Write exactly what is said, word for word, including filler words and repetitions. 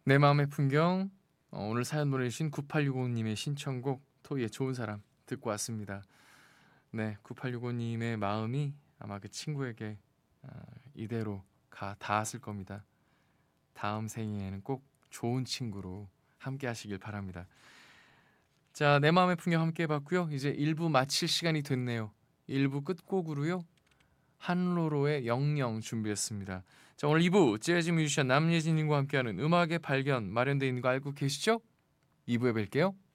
내 마음의 풍경. 어, 오늘 사연 보내주신 구팔육오님의 신청곡 토이의 좋은 사람 듣고 왔습니다. 네, 구팔육오님의 마음이 아마 그 친구에게 아, 이대로 가 닿았을 겁니다. 다음 생에는 꼭 좋은 친구로 함께 하시길 바랍니다. 자, 내 마음의 풍경 함께 해봤고요. 이제 일 부 마칠 시간이 됐네요. 일 부 끝곡으로요, 한로로의 영영 준비했습니다. 자, 오늘 이 부 재즈 뮤지션 남예진님과 함께하는 음악의 발견 마련되어 있는 거 알고 계시죠? 이 부에 뵐게요.